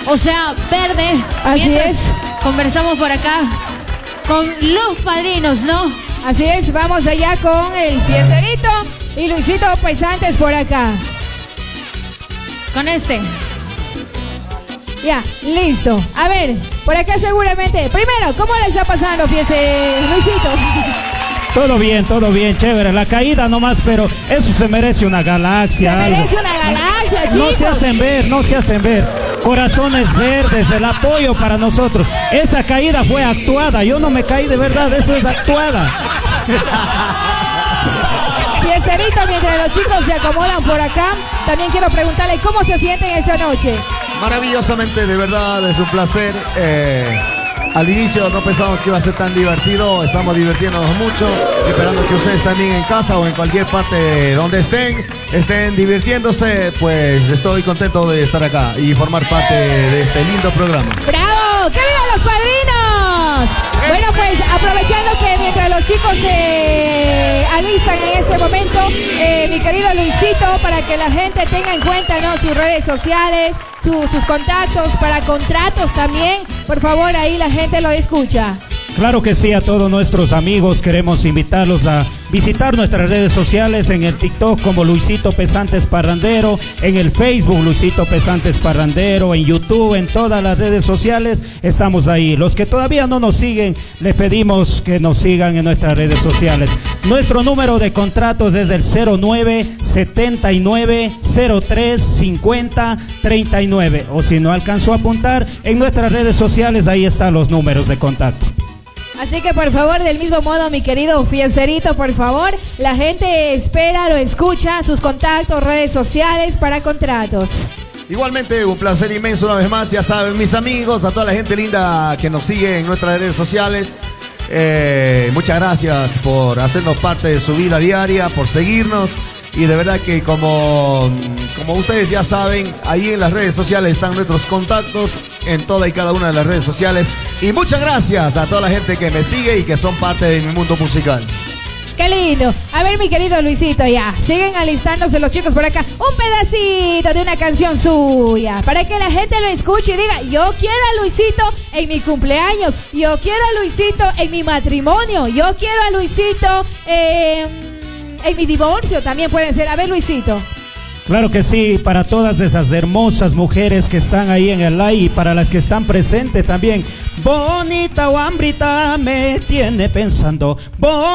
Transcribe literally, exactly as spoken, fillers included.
o sea, verde. Así mientras es. Conversamos por acá con los padrinos, ¿no? Así es, vamos allá con el Fiesterito y Luisito Pesantes por acá. Con este. Ya, listo. A ver, por acá seguramente. Primero, ¿cómo le está pasando, Fieste Luisito? Todo bien, todo bien, chévere. La caída nomás, pero eso se merece una galaxia. Se algo. merece una galaxia, chicos. No se hacen ver, no se hacen ver. Corazones verdes, el apoyo para nosotros. Esa caída fue actuada. Yo no me caí de verdad, eso es actuada. Fiesterito, mientras los chicos se acomodan por acá, también quiero preguntarle cómo se sienten esta noche. Maravillosamente, de verdad, es un placer. Eh, al inicio no pensábamos que iba a ser tan divertido. Estamos divirtiéndonos mucho, esperando que ustedes también en casa o en cualquier parte donde estén, estén divirtiéndose. Pues estoy contento de estar acá y formar parte de este lindo programa. ¡Bravo! ¡Que vivan los padrinos! Bueno, pues aprovechando que mientras los chicos se alistan en este momento, eh, mi querido Luisito, para que la gente tenga en cuenta, ¿no?, sus redes sociales, su, sus contactos para contratos también, por favor, ahí la gente lo escucha. Claro que sí, a todos nuestros amigos queremos invitarlos a visitar nuestras redes sociales en el TikTok como Luisito Pesantes Parrandero, en el Facebook Luisito Pesantes Parrandero, en YouTube, en todas las redes sociales estamos ahí. Los que todavía no nos siguen, les pedimos que nos sigan en nuestras redes sociales. Nuestro número de contratos es el cero nueve setenta y nueve cero tres cincuenta treinta y nueve, o si no alcanzó a apuntar, en nuestras redes sociales ahí están los números de contacto. Así que por favor, del mismo modo, mi querido Fiesterito, por favor, la gente espera, lo escucha, sus contactos, redes sociales para contratos. Igualmente, un placer inmenso una vez más. Ya saben, mis amigos, a toda la gente linda que nos sigue en nuestras redes sociales. Eh, muchas gracias por hacernos parte de su vida diaria, por seguirnos. Y de verdad que como, como ustedes ya saben, ahí en las redes sociales están nuestros contactos en toda y cada una de las redes sociales. Y muchas gracias a toda la gente que me sigue y que son parte de mi mundo musical. ¡Qué lindo! A ver, mi querido Luisito, ya. Siguen alistándose los chicos por acá. Un pedacito de una canción suya. Para que la gente lo escuche y diga, yo quiero a Luisito en mi cumpleaños. Yo quiero a Luisito en mi matrimonio. Yo quiero a Luisito eh, en mi divorcio. También pueden ser. A ver, Luisito. Claro que sí, para todas esas hermosas mujeres que están ahí en el live y para las que están presentes también. Bonita o hambrita me tiene pensando. Bon